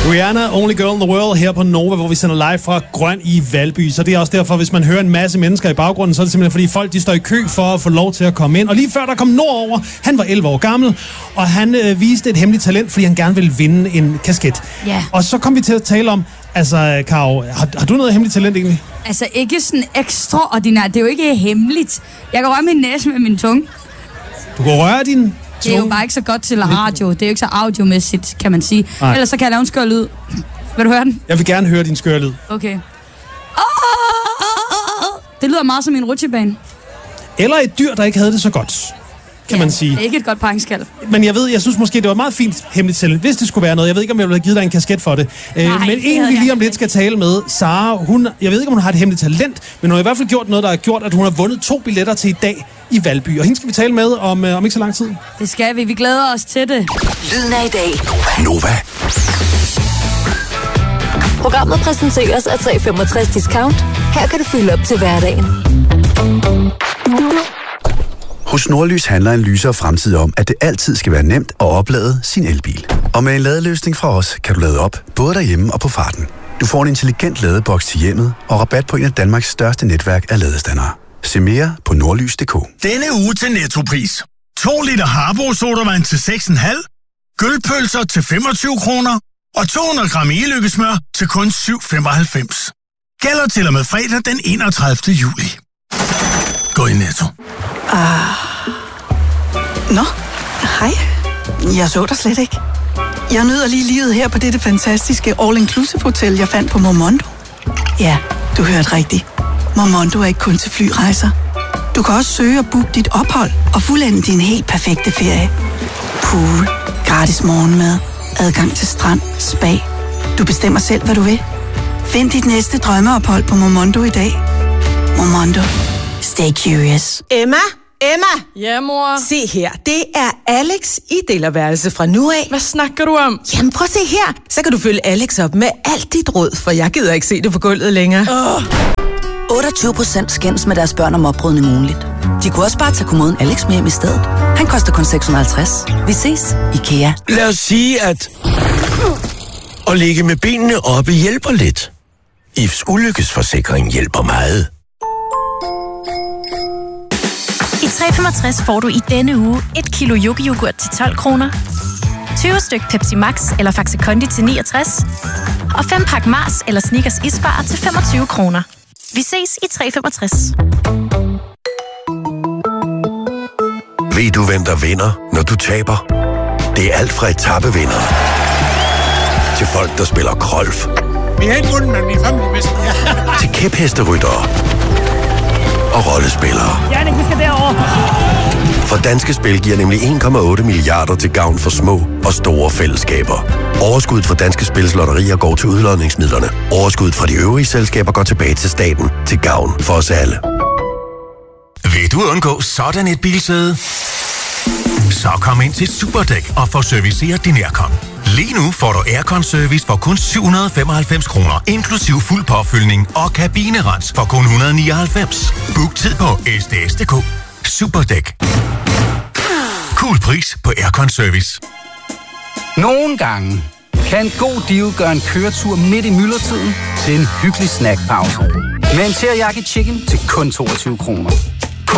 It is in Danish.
Rihanna, Only Girl in the World, her på Nova, hvor vi sender live fra Grøn i Valby. Så det er også derfor, hvis man hører en masse mennesker i baggrunden, så er det simpelthen fordi folk de står i kø for at få lov til at komme ind. Og lige før der kom Nordover, han var 11 år gammel, og han viste et hemmeligt talent, fordi han gerne ville vinde en kasket. Ja. Og så kom vi til at tale om, altså Karo, har du noget hemmeligt talent egentlig? Altså ikke sådan ekstraordinært, det er jo ikke hemmeligt. Jeg kan røre min næse med min tunge. Du kan røre din tunge? Det er jo bare ikke så godt til radio. Det er jo ikke så audiomæssigt, kan man sige. Nej. Ellers så kan jeg lave en skør lyd. Vil du høre den? Jeg vil gerne høre din skøre lyd. Okay. Det lyder meget som en rutsjebane. Eller et dyr, der ikke havde det så godt, kan man sige. Det er ikke et godt paringskalv. Men jeg synes måske, det var meget fint hemmeligt talent, hvis det skulle være noget. Jeg ved ikke, om jeg ville have givet dig en kasket for det. Men en, vi lige om lidt skal tale med, Sara, jeg ved ikke, om hun har et hemmeligt talent, men hun har i hvert fald gjort noget, der har gjort, at hun har vundet 2 billetter til i dag i Valby. Og hende skal vi tale med om ikke så lang tid. Det skal vi. Vi glæder os til det. Lyden af i dag. Nova. Programmet præsenteres af 365 Discount. Her kan du fylde op til hverdagen. Hos Nordlys handler en lysere fremtid om, at det altid skal være nemt at oplade sin elbil. Og med en ladeløsning fra os, kan du lade op, både derhjemme og på farten. Du får en intelligent ladeboks til hjemmet og rabat på en af Danmarks største netværk af ladestandere. Se mere på nordlys.dk. Denne uge til Nettopris. 2 liter Harbo sodavand til 6,5, gølpølser til 25 kroner og 200 gram e-lykkesmør til kun 7,95. Gælder til og med fredag den 31. juli. Gå i Netto. Nå, hej. Jeg så dig slet ikke. Jeg nyder lige livet her på dette fantastiske all-inclusive hotel, jeg fandt på Momondo. Ja, du hørte rigtigt. Momondo er ikke kun til flyrejser. Du kan også søge og booke dit ophold og fuldende din helt perfekte ferie. Pool, gratis morgenmad, adgang til strand, spa. Du bestemmer selv, hvad du vil. Find dit næste drømmeophold på Momondo i dag. Momondo. Stay curious. Emma? Ja, mor? Se her, det er Alex i delerværelse fra nu af. Hvad snakker du om? Jamen prøv at se her, så kan du følge Alex op med alt dit råd, for jeg gider ikke se det på gulvet længere. 28% skændes med deres børn om opbrydning ugenligt. De kunne også bare tage kommoden Alex med hjem i stedet. Han koster kun 650. Vi ses, IKEA. Lad os sige, at at ligge med benene oppe hjælper lidt. IFs ulykkesforsikring hjælper meget. I 365 får du i denne uge 1 kilo yoghurt til 12 kroner, 20 styk Pepsi Max eller Faxe Kondi til 69, og 5 pakke Mars eller Snickers isbar til 25 kroner. Vi ses i 365. Ved du, hvem der vinder, når du taber? Det er alt fra etappevinder til folk, der spiller golf. Vi har ikke vundet, men vi er family. Til kæphesteryttere og rollespillere. Jannik, vi skal derover. For Danske Spil giver nemlig 1,8 milliarder til gavn for små og store fællesskaber. Overskuddet fra Danske Spils lotterier går til udlodningsmidlerne. Overskuddet fra de øvrige selskaber går tilbage til staten til gavn for os alle. Vil du undgå sådan et bilsæde? Så kom ind til Superdæk og få serviceret din aircon. Lige nu får du aircon-service for kun 795 kroner, inklusiv fuld påfyldning og kabinerens for kun 199. Book tid på sds.dk. Superdæk. Cool pris på aircon-service. Nogle gange kan en god deal gøre en køretur midt i myldretiden til en hyggelig snackpause. Med en teriyaki chicken til kun 22 kroner.